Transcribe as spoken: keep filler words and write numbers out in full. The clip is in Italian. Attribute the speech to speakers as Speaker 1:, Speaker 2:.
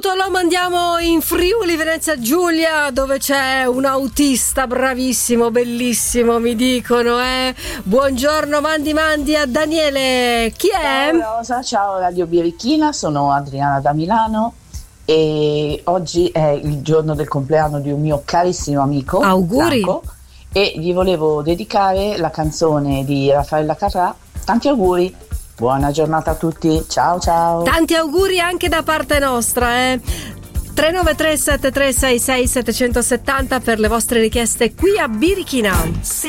Speaker 1: saluto lo mandiamo in Friuli Venezia Giulia, dove c'è un autista bravissimo, bellissimo, mi dicono, eh. Buongiorno, mandi mandi a Daniele. Chi è?
Speaker 2: Ciao Rosa, ciao Radio Birichina, sono Adriana da Milano e oggi è il giorno del compleanno di un mio carissimo amico.
Speaker 1: Auguri.
Speaker 2: Franco, e gli volevo dedicare la canzone di Raffaella Carrà. Tanti auguri, buona giornata a tutti, ciao ciao.
Speaker 1: Tanti auguri anche da parte nostra, eh. tre nove tre sette tre sei sei sette sette zero per le vostre richieste qui a Birichina.